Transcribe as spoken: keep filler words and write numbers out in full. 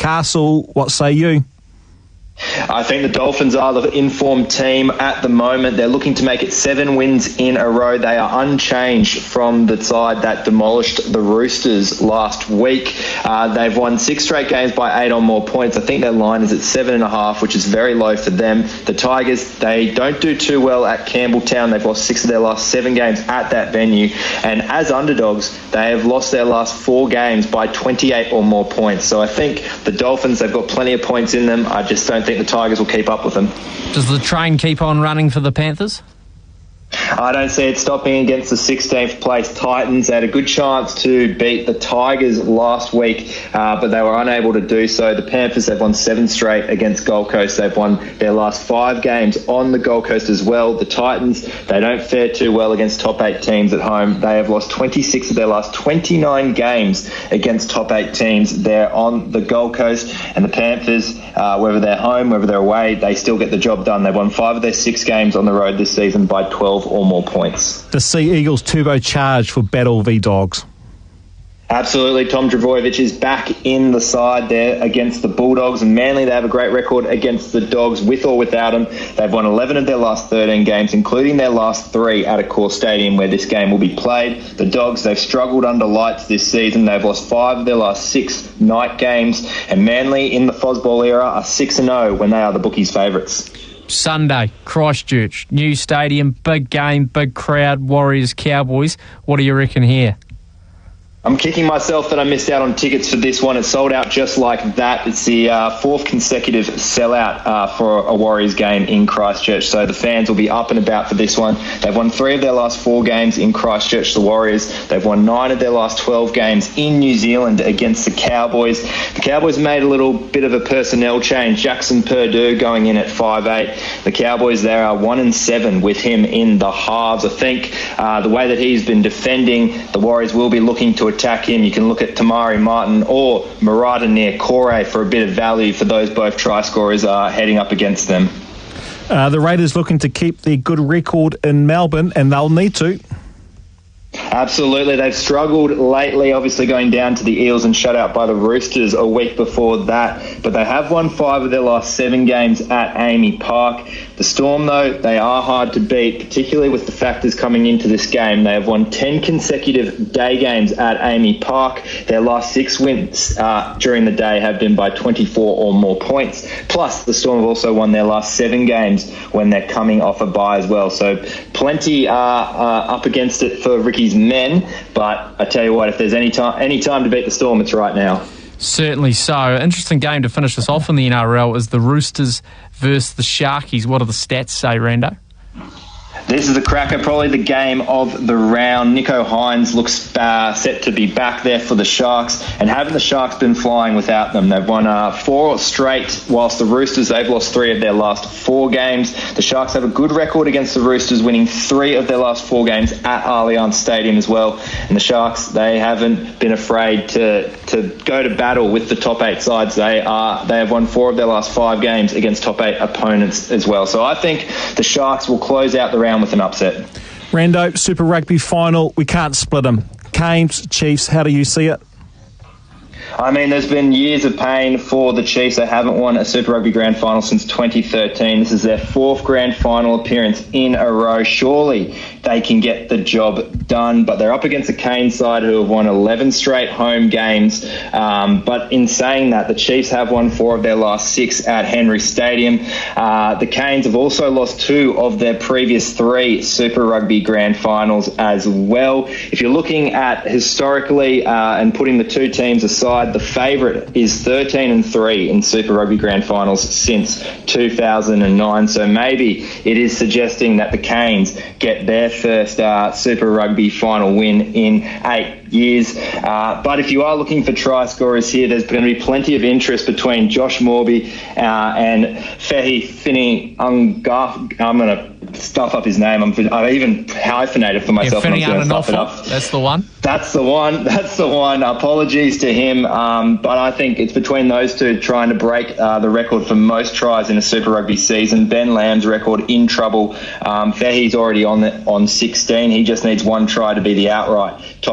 Newcastle. What say you? I think the Dolphins are the informed team at the moment. They're looking to make it seven wins in a row. They are unchanged from the side that demolished the Roosters last week. Uh, they've won six straight games by eight or more points. I think their line is at seven and a half, which is very low for them. The Tigers, they don't do too well at Campbelltown. They've lost six of their last seven games at that venue. And as underdogs, they have lost their last four games by twenty-eight or more points. So I think the Dolphins, they've got plenty of points in them. I just don't think the Tigers will keep up with them. Does the train keep on running for the Panthers? I don't see it stopping against the sixteenth place Titans. They had a good chance to beat the Tigers last week, uh, but they were unable to do so. The Panthers, they've won seven straight against Gold Coast. They've won their last five games on the Gold Coast as well. The Titans, they don't fare too well against top eight teams at home. They have lost twenty-six of their last twenty-nine games against top eight teams there on the Gold Coast. And the Panthers, uh, whether they're home, whether they're away, they still get the job done. They've won five of their six games on the road this season by twelve or more points. The Sea Eagles turbocharged for Battle v Dogs. Absolutely. Tom Trbojevic is back in the side there against the Bulldogs, and Manly, they have a great record against the Dogs with or without them. They've won eleven of their last thirteen games, including their last three at Accor Stadium where this game will be played. The Dogs, they've struggled under lights this season. They've lost five of their last six night games, and Manly in the Fosball era are six and oh when they are the bookies' favourites. Sunday, Christchurch, new stadium, big game, big crowd, Warriors, Cowboys. What do you reckon here? I'm kicking myself that I missed out on tickets for this one. It sold out just like that. It's the uh, fourth consecutive sellout uh, for a Warriors game in Christchurch. So the fans will be up and about for this one. They've won three of their last four games in Christchurch, the Warriors. They've won nine of their last twelve games in New Zealand against the Cowboys. The Cowboys made a little bit of a personnel change. Jackson Purdue going in at five eight. The Cowboys, they are one and seven with him in the halves. I think uh, the way that he's been defending, the Warriors will be looking to attack him. You can look at Tamari Martin or Murata near Corey for a bit of value for those both try scorers are heading up against them. Uh, the Raiders looking to keep their good record in Melbourne, and they'll need to. Absolutely. They've struggled lately, obviously going down to the Eels and shut out by the Roosters a week before that. But they have won five of their last seven games at Amy Park. The Storm, though, they are hard to beat, particularly with the factors coming into this game. They have won ten consecutive day games at Amy Park. Their last six wins uh, during the day have been by twenty-four or more points. Plus, the Storm have also won their last seven games when they're coming off a bye as well. So plenty are uh, up against it for Ricky's men. But I tell you what, if there's any time, any time to beat the Storm, it's right now. Certainly so. Interesting game to finish us off in the N R L is the Roosters versus the Sharkies. What do the stats say, Rando? This is a cracker, probably the game of the round. Nico Hines looks uh, set to be back there for the Sharks, and haven't the Sharks been flying without them? They've won uh, four straight, whilst the Roosters, they've lost three of their last four games. The Sharks have a good record against the Roosters, winning three of their last four games at Allianz Stadium as well. And the Sharks, they haven't been afraid to to go to battle with the top eight sides. They are they have won four of their last five games against top eight opponents as well. So I think the Sharks will close out the round with an upset. Rando, Super Rugby final, we can't split them. Canes, Chiefs, how do you see it? I mean, there's been years of pain for the Chiefs. They haven't won a Super Rugby Grand Final since twenty thirteen. This is their fourth Grand Final appearance in a row. Surely they can get the job done, but they're up against the Canes side who have won eleven straight home games. Um, but in saying that, the Chiefs have won four of their last six at Henry Stadium. Uh, the Canes have also lost two of their previous three Super Rugby Grand Finals as well. If you're looking at historically uh, and putting the two teams aside, the favourite is thirteen and three in Super Rugby Grand Finals since two thousand nine. So maybe it is suggesting that the Canes get their first uh, Super Rugby final win in eight years. Uh, but if you are looking for try scorers here, there's going to be plenty of interest between Josh Morby uh, and Fehi Fini Ungar. I'm going to stuff up his name. I'm, I've even hyphenated for myself. Yeah, and I'm going to stuff it up. That's the one. That's the one. That's the one. Apologies to him. Um, but I think it's between those two trying to break uh, the record for most tries in a Super Rugby season. Ben Lamb's record in trouble. Um, Fehi's already on the, on sixteen. He just needs one try to be the outright top